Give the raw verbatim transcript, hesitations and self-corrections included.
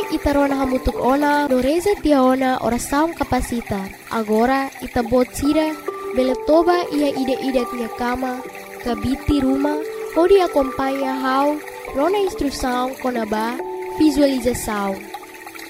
itarona hamutuk ona, no reza tiaona oração kapasita. Agora itabot sira, beletoba ia ide-ide minha cama, kabiti rumah, pode acompanhar how, rona instrução konaba, visualização.